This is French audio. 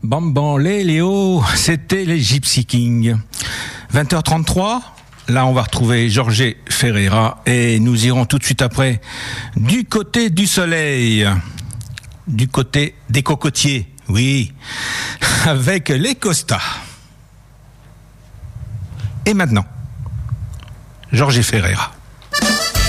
Bam les Léo, c'était les Gypsy Kings. 20h33, là on va retrouver Jorge Ferreira et nous irons tout de suite après du côté du soleil, du côté des cocotiers, oui, avec les Costa. Et maintenant, Jorge Ferreira.